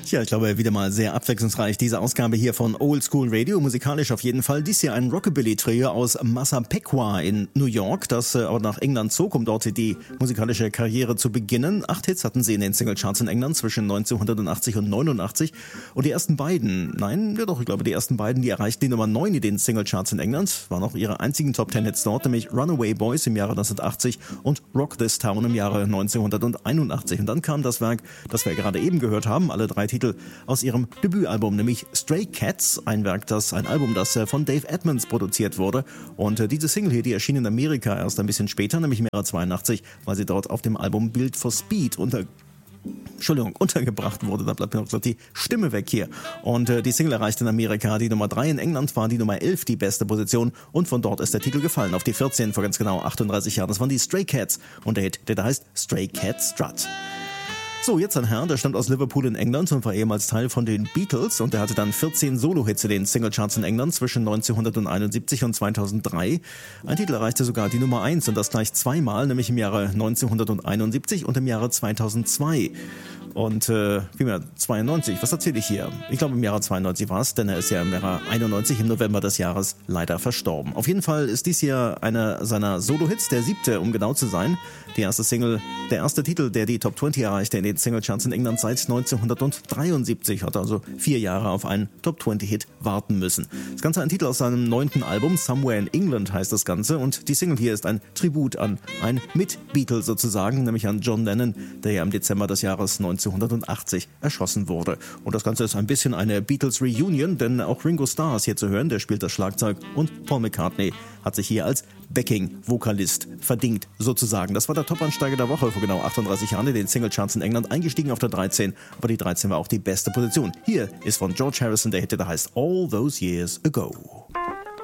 Ja, ich glaube, wieder mal sehr abwechslungsreich diese Ausgabe hier von Old School Radio. Musikalisch auf jeden Fall. Dies hier ein Rockabilly-Trio aus Massapequa in New York, das aber nach England zog, um dort die musikalische Karriere zu beginnen. 8 Hits hatten sie in den Singlecharts in England zwischen 1980 und 89. Und die ersten beiden, die ersten beiden, die erreichten die Nummer 9 in den Singlecharts in England, waren auch ihre einzigen Top 10 Hits dort, nämlich Runaway Boys im Jahre 1980 und Rock This Town im Jahre 1981. Und dann kam das Werk, das wir gerade eben gehört haben, alle 3 Titel aus ihrem Debütalbum, nämlich Stray Cats, ein Album, das von Dave Edmunds produziert wurde. Und diese Single hier, die erschien in Amerika erst ein bisschen später, nämlich im Jahre 82, weil sie dort auf dem Album Built for Speed untergebracht wurde. Da bleibt mir noch die Stimme weg hier. Und die Single erreichte in Amerika die Nummer 3, in England war die Nummer 11 die beste Position und von dort ist der Titel gefallen auf die 14 vor ganz genau 38 Jahren. Das waren die Stray Cats und der Hit, der da heißt Stray Cat Strut. So, jetzt ein Herr, der stammt aus Liverpool in England und war ehemals Teil von den Beatles und der hatte dann 14 Solo-Hits in den Singlecharts in England zwischen 1971 und 2003. Ein Titel erreichte sogar die Nummer 1 und das gleich zweimal, nämlich im Jahre 1971 und im Jahre 2002. Und 92, was erzähle ich hier? Ich glaube im Jahre 92 war es, denn er ist ja im Jahre 91 im November des Jahres leider verstorben. Auf jeden Fall ist dies hier einer seiner Solo-Hits, der 7., um genau zu sein. Die erste Single, der erste Titel, der die Top 20 erreichte in den Singlecharts in England seit 1973, hat also 4 Jahre auf einen Top 20-Hit warten müssen. Das Ganze ein Titel aus seinem 9. Album, Somewhere in England heißt das Ganze und die Single hier ist ein Tribut an ein Mit-Beatle sozusagen, nämlich an John Lennon, der ja im Dezember des Jahres 1980 erschossen wurde. Und das Ganze ist ein bisschen eine Beatles-Reunion, denn auch Ringo Starr ist hier zu hören, der spielt das Schlagzeug und Paul McCartney hat sich hier als Backing-Vokalist verdingt sozusagen. Das war der Top-Ansteiger der Woche vor genau 38 Jahren in den Singlecharts in England, eingestiegen auf der 13, aber die 13 war auch die beste Position. Hier ist von George Harrison der Hit, der heißt All Those Years Ago.